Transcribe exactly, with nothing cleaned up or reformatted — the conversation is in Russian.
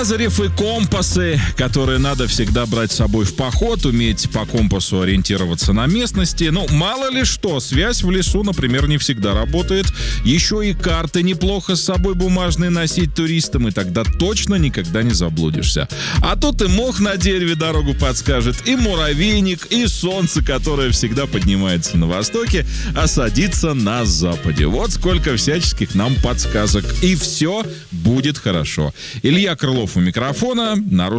Лазарев и компасы, которые надо всегда брать с собой в поход, уметь по компасу ориентироваться на местности. Ну, мало ли что, связь в лесу, например, не всегда работает. Еще и карты неплохо с собой бумажные носить туристам, и тогда точно никогда не заблудишься. А тут и мох на дереве дорогу подскажет, и муравейник, и солнце, которое всегда поднимается на востоке, а садится на западе. Вот сколько всяческих нам подсказок. И все будет хорошо. Илья Крылов у микрофона. Нарушение